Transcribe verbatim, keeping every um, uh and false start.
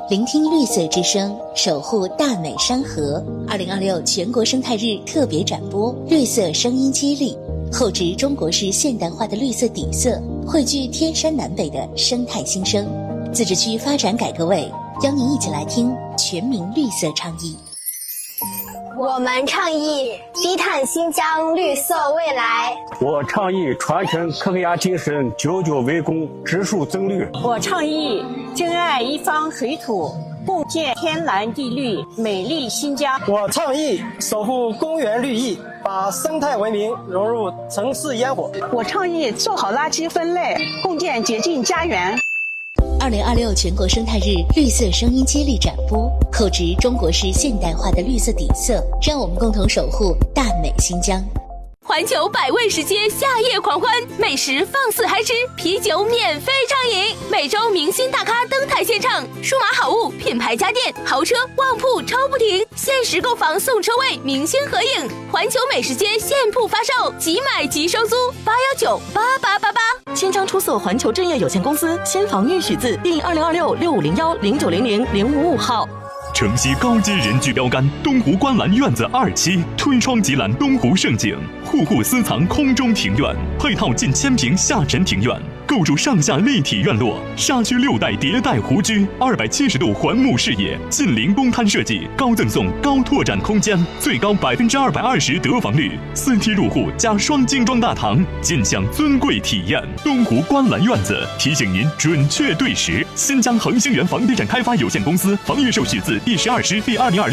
聆听绿色之声，守护大美山河。二零二六全国生态日特别展播，绿色声音接力，厚植中国式现代化的绿色底色，汇聚天山南北的生态新生。自治区发展改革委邀您一起来听全民绿色倡议。 我们倡议低碳新疆，绿色未来。 我倡议传承科学家精神，久久为功，植树增绿。 我倡议珍爱一方水土，共建天蓝地绿美丽新疆。 我倡议守护公园绿意，把生态文明融入城市烟火。 我倡议做好垃圾分类，共建洁净家园。 二零二六全国生态日绿色声音接力展播，厚植中国式现代化的绿色底色，让我们共同守护大美新疆。 环球百味食街夏夜狂欢，美食放肆嗨吃，啤酒免费畅饮，每周明星大咖登台献唱，数码好物、品牌家电、豪车、旺铺抽不停，限时购房送车位，明星合影。环球美食街现铺发售，即买即收租，八幺九八八八八。 千张出色环球正业有限公司先房预许字第二零二六六五零幺零九零零零五五号。 城西高阶人居标杆东湖观澜院子二期，推窗即览东湖盛景，户户私藏空中庭院，配套近千平下沉庭院，构筑上下立体院落，沙区六代迭代湖居，二百七十度环幕视野，近邻公摊设计，高赠送高拓展空间，最高百分之二百二十得房率，四梯入户加双精装大堂，尽享尊贵体验。东湖观澜院子提醒您准确对时。新疆恒星源房地产开发有限公司房预授许字第十二师第二零二六